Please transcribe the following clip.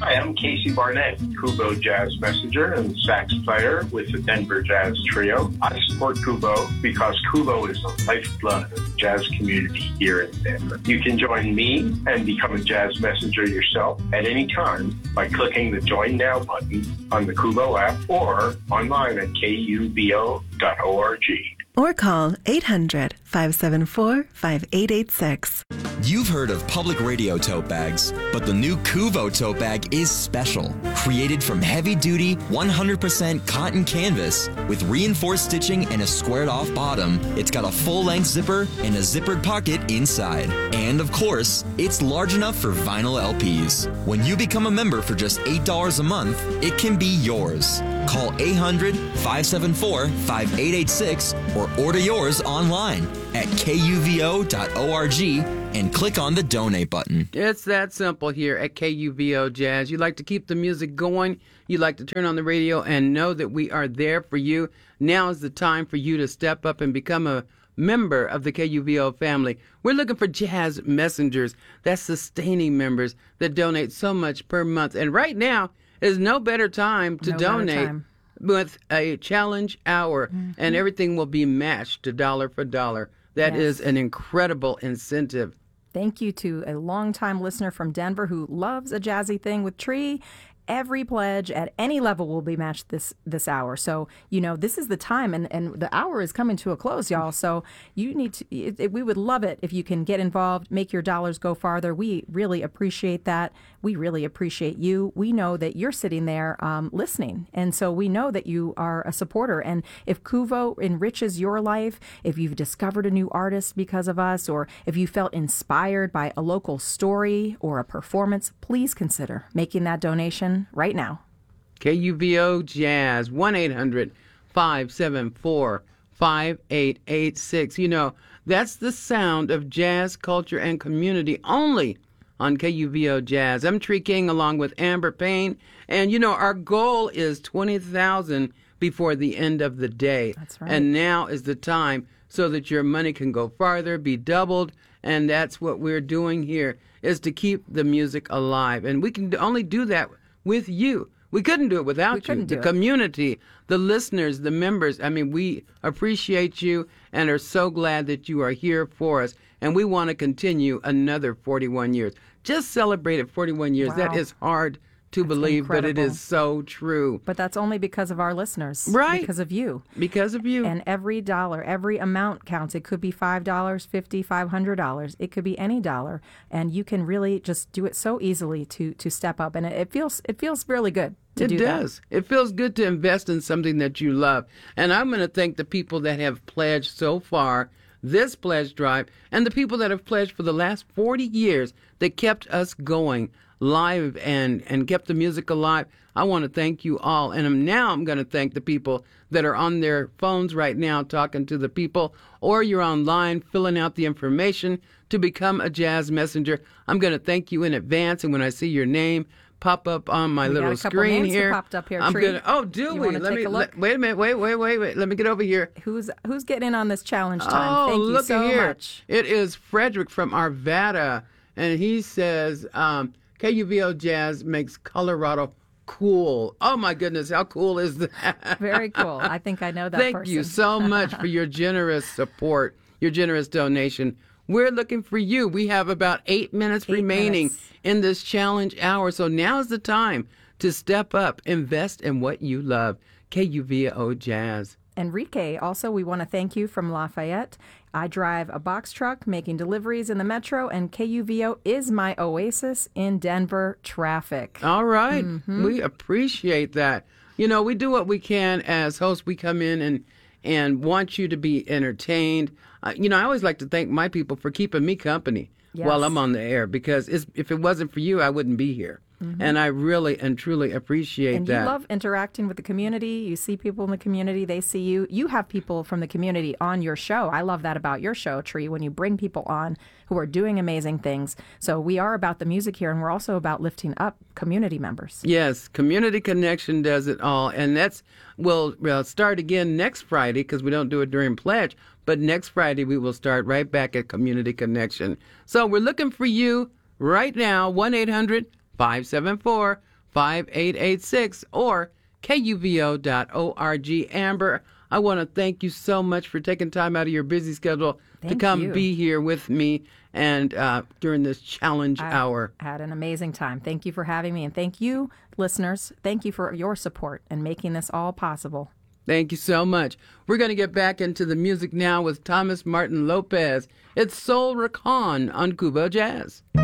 Hi, I'm Casey Barnett, Kubo Jazz Messenger and sax player with the Denver Jazz Trio. I support Kubo because Kubo is the lifeblood of the jazz community here in Denver. You can join me and become a jazz messenger yourself at any time by clicking the Join Now button on the Kubo app or online at kubo.org. Or call 800-574-5886. You've heard of public radio tote bags, but the new Kuvo tote bag is special. Created from heavy-duty, 100% cotton canvas with reinforced stitching and a squared-off bottom, it's got a full-length zipper and a zippered pocket inside. And, of course, it's large enough for vinyl LPs. When you become a member for just $8 a month, it can be yours. Call 800-574-5886 or order yours online at kuvo.org and click on the donate button. It's that simple here at KUVO Jazz. You like to keep the music going. You like to turn on the radio and know that we are there for you. Now is the time for you to step up and become a member of the KUVO family. We're looking for jazz messengers. That's sustaining members that donate so much per month. And right now is no better time to donate with a challenge hour, and everything will be matched to dollar for dollar. That is an incredible incentive. Thank you to a longtime listener from Denver who loves a jazzy thing with Tree. Every pledge at any level will be matched this hour. So, you know, this is the time, and the hour is coming to a close, y'all. So you need to, we would love it if you can get involved, make your dollars go farther. We really appreciate that. We really appreciate you. We know that you're sitting there listening, and so we know that you are a supporter. And if Kuvo enriches your life, if you've discovered a new artist because of us, or if you felt inspired by a local story or a performance, please consider making that donation right now. KUVO Jazz, 1-800-574-5886. You know, that's the sound of jazz, culture, and community only on KUVO Jazz. I'm Tree King along with Amber Payne. And, you know, our goal is 20,000 before the end of the day. That's right. And now is the time so that your money can go farther, be doubled. And that's what we're doing here, is to keep the music alive. And we can only do that with you. We couldn't do it without you. The community, the listeners, the members. I mean, we appreciate you and are so glad that you are here for us. And we want to continue another 41 years. Just celebrated 41 years. Wow. That is hard to believe, incredible. but it is so true. But that's only because of our listeners. Right. Because of you. Because of you. And every dollar, every amount counts. It could be $5, $50, $500. It could be any dollar. And you can really just do it so easily to step up. And it feels really good to do that. It does. It feels good to invest in something that you love. And I'm going to thank the people that have pledged so far this pledge drive, and the people that have pledged for the last 40 years that kept us going live and kept the music alive. I want to thank you all. And I'm going to thank the people that are on their phones right now talking to the people, or you're online filling out the information to become a jazz messenger. I'm going to thank you in advance, and when I see your name pop up on my little screen here, popped up here. I'm going to. Oh, do we? Let me wait a minute. Wait. Let me get over here. Who's getting in on this challenge time? Oh, Thank you look so here. much. It is Frederick from Arvada, and he says KUVO Jazz makes Colorado cool. Oh my goodness, how cool is that? Very cool. I think I know that Thank person. you so much for your generous support, your generous donation. We're looking for you. We have about 8 minutes remaining in this challenge hour. So now's the time to step up, invest in what you love. KUVO Jazz. Enrique, also, we want to thank you from Lafayette. I drive a box truck making deliveries in the metro, and KUVO is my oasis in Denver traffic. All right. We appreciate that. You know, we do what we can as hosts. We come in and want you to be entertained. You know, I always like to thank my people for keeping me company while I'm on the air, because if it wasn't for you, I wouldn't be here. And I really and truly appreciate that. And you love interacting with the community. You see people in the community. They see you. You have people from the community on your show. I love that about your show, Tree, when you bring people on who are doing amazing things. So we are about the music here, and we're also about lifting up community members. Yes, Community Connection does it all. And we'll start again next Friday, because we don't do it during Pledge. But next Friday, we will start right back at Community Connection. So we're looking for you right now, 1-800-574 5886 or kuvo.org. Amber, I want to thank you so much for taking time out of your busy schedule to come be here with me and during this challenge hour. I had an amazing time. Thank you for having me, and thank you, listeners. Thank you for your support and making this all possible. Thank you so much. We're going to get back into the music now with Thomas Martin Lopez. It's Soul Rakan on Kubo Jazz.